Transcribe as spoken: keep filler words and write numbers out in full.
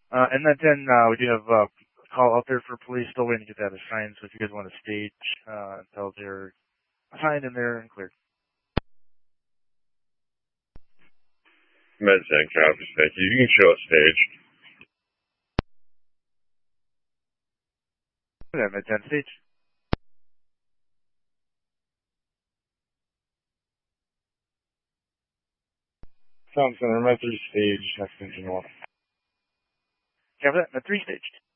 Uh, and then, then uh, we do have uh, a call out there for police. Still waiting to get that assigned. So if you guys want to stage uh, until they're assigned and they're cleared. Med ten copy, thank you. You can show a stage. Yeah, Med ten stage. Sound Center, Med three stage, next engine one. Copy that. Med three stage.